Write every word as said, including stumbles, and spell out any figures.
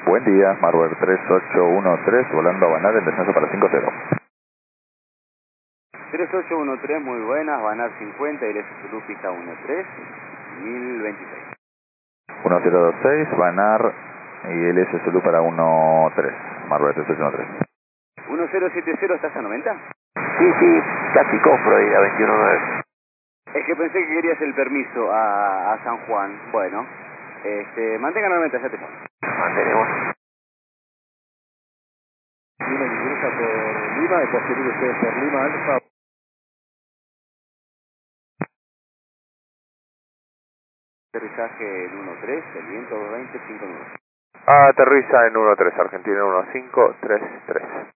Buen día, Marwer tres ocho uno tres, volando a Banar en descenso para cinco cero. tres ocho uno tres, muy buenas, Banar cincuenta, Iris Zulu pista uno tres, mil veintiséis. uno cero dos seis, Banar y L S Zulu para uno tres, Marwer tres ocho uno tres. uno cero siete cero, ¿estás a noventa? Sí, sí, casi compro ahí a veintiuno nueve. Es que pensé que querías el permiso a, a San Juan. Bueno, este, mantengan noventa, ya te llamo. Mantenemos. Lima ingresa por Lima, después seguir ustedes por Lima Alfa. Aterrizaje en uno tres, el viento doscientos veinte, cinco nueve. Aterriza en uno tres, Argentina uno cinco tres tres.